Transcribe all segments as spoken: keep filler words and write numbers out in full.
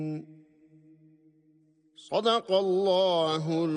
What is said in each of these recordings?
Sadakallahul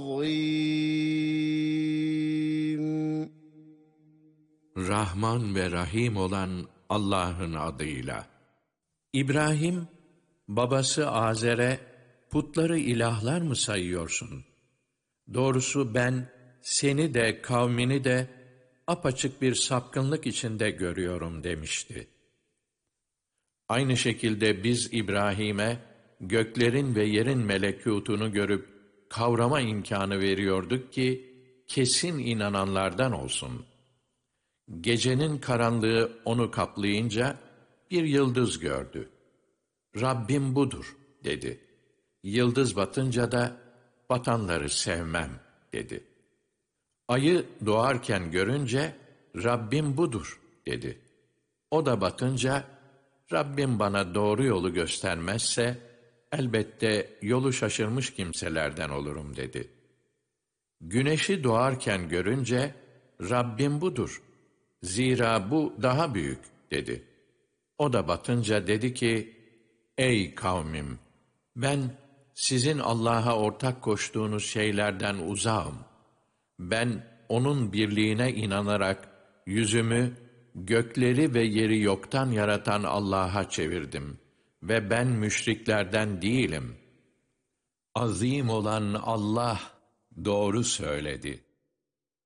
azim. Rahman ve Rahim olan Allah'ın adıyla. İbrahim, babası Azer'e, putları ilahlar mı sayıyorsun? Doğrusu ben seni de kavmini de apaçık bir sapkınlık içinde görüyorum demişti. Aynı şekilde biz İbrahim'e göklerin ve yerin melekûtunu görüp kavrama imkanı veriyorduk ki kesin inananlardan olsun. Gecenin karanlığı onu kaplayınca bir yıldız gördü. Rabbim budur dedi. Yıldız batınca da batanları sevmem dedi. Ayı doğarken görünce Rabbim budur dedi. O da batınca Rabbim bana doğru yolu göstermezse elbette yolu şaşırmış kimselerden olurum dedi. Güneşi doğarken görünce Rabbim budur. Zira bu daha büyük dedi. O da batınca dedi ki, ey kavmim, ben sizin Allah'a ortak koştuğunuz şeylerden uzağım. Ben onun birliğine inanarak yüzümü gökleri ve yeri yoktan yaratan Allah'a çevirdim ve ben müşriklerden değilim. Azim olan Allah doğru söyledi.